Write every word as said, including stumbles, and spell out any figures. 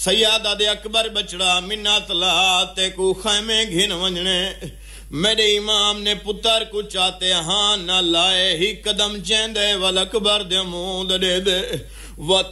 सैयदा दे अकबर बचड़ा मिन्नत ला ते को खैमे घिन वंजने मेरे इमाम ने पुत्र को चाहते हाँ न लाए ही कदम चेंदे वल अकबर दे मुंह दे दे वत